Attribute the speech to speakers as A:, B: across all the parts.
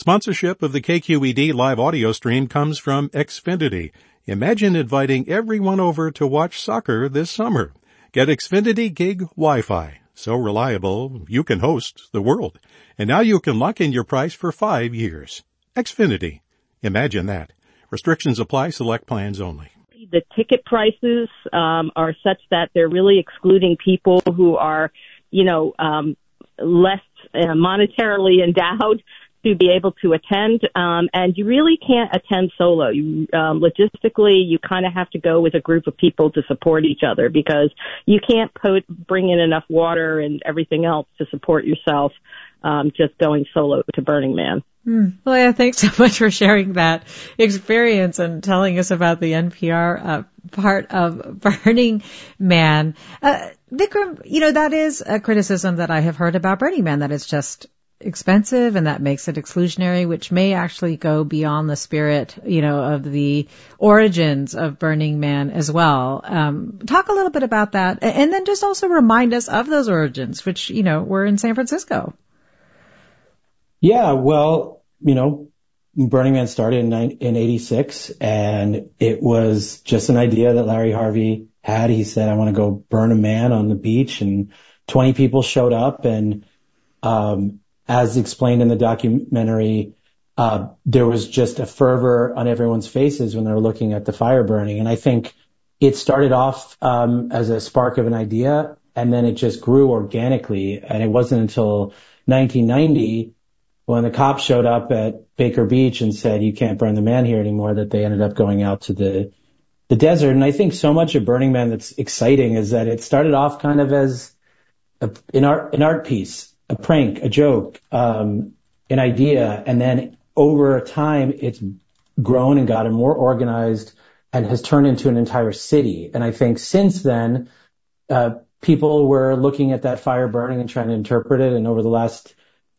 A: Sponsorship of the KQED live audio stream comes from Xfinity. Imagine inviting everyone over to watch soccer this summer. Get Xfinity Gig Wi-Fi. So reliable, you can host the world. And now you can lock in your price for 5 years. Xfinity. Imagine that. Restrictions apply. Select plans only.
B: The ticket prices are such that they're really excluding people who are, less monetarily endowed to be able to attend. And you really can't attend solo. Logistically, you kind of have to go with a group of people to support each other because you can't bring in enough water and everything else to support yourself just going solo to Burning Man.
C: Well, yeah, thanks so much for sharing that experience and telling us about the NPR part of Burning Man. Vikram, that is a criticism that I have heard about Burning Man, that it's just expensive and that makes it exclusionary, which may actually go beyond the spirit, of the origins of Burning Man as well. Talk a little bit about that and then just also remind us of those origins, which, were in San Francisco.
D: Yeah, well, Burning Man started in 86, and it was just an idea that Larry Harvey had. He said, I want to go burn a man on the beach, and 20 people showed up, and as explained in the documentary, there was just a fervor on everyone's faces when they were looking at the fire burning. And I think it started off as a spark of an idea, and then it just grew organically. And it wasn't until 1990 when the cops showed up at Baker Beach and said, you can't burn the man here anymore, that they ended up going out to the desert. And I think so much of Burning Man that's exciting is that it started off kind of as an art piece, a prank, a joke, an idea. And then over time, it's grown and gotten more organized and has turned into an entire city. And I think since then, people were looking at that fire burning and trying to interpret it. And over the last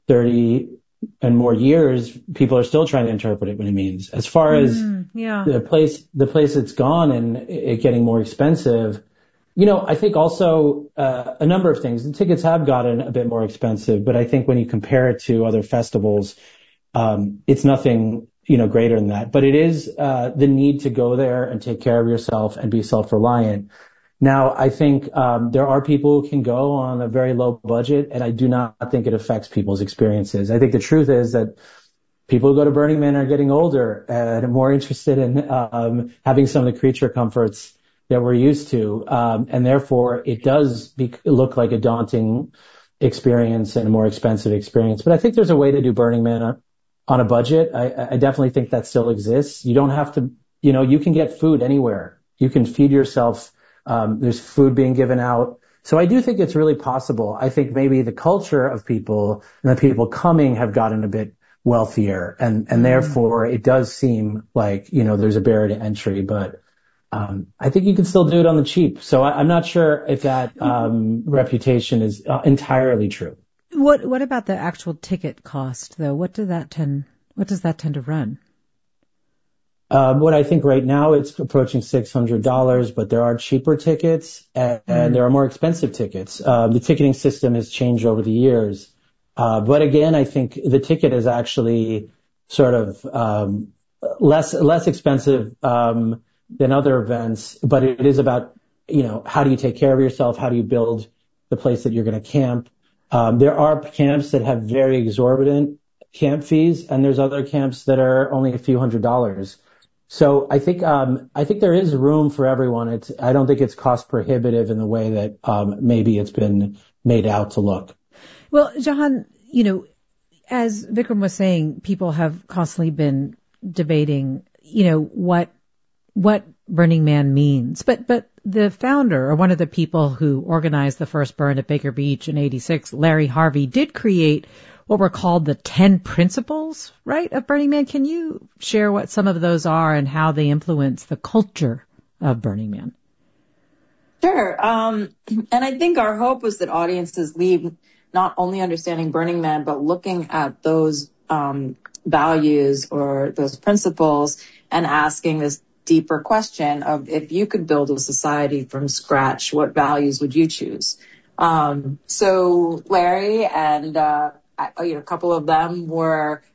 D: 30 and more years, people are still trying to interpret it what it means. As far as the place it's gone and it getting more expensive, I think also a number of things. The tickets have gotten a bit more expensive, but I think when you compare it to other festivals, it's nothing, greater than that. But it is the need to go there and take care of yourself and be self-reliant. Now, I think there are people who can go on a very low budget, and I do not think it affects people's experiences. I think the truth is that people who go to Burning Man are getting older and more interested in having some of the creature comforts that we're used to, and therefore it does look like a daunting experience and a more expensive experience. But I think there's a way to do Burning Man on a budget. I definitely think that still exists. You don't have to, you can get food anywhere. You can feed yourself. There's food being given out. So I do think it's really possible. I think maybe the culture of people and the people coming have gotten a bit wealthier, and therefore it does seem like, there's a barrier to entry, but I think you can still do it on the cheap. So I'm not sure if that reputation is entirely true.
C: What about the actual ticket cost, though? What does that tend to run?
D: What I think right now it's approaching $600, but there are cheaper tickets and there are more expensive tickets. The ticketing system has changed over the years. But again, I think the ticket is actually sort of less expensive than other events, but it is about, how do you take care of yourself? How do you build the place that you're going to camp? There are camps that have very exorbitant camp fees, and there's other camps that are only a few $100s. So I think there is room for everyone. I don't think it's cost prohibitive in the way that maybe it's been made out to look.
C: Well, Jahan, as Vikram was saying, people have constantly been debating, what Burning Man means. But the founder, or one of the people who organized the first burn at Baker Beach in 86, Larry Harvey, did create what were called the 10 principles, right, of Burning Man. Can you share what some of those are and how they influence the culture of Burning Man?
E: Sure. And I think our hope was that audiences leave not only understanding Burning Man, but looking at those values or those principles and asking this deeper question of, if you could build a society from scratch, what values would you choose? So Larry and a couple of them were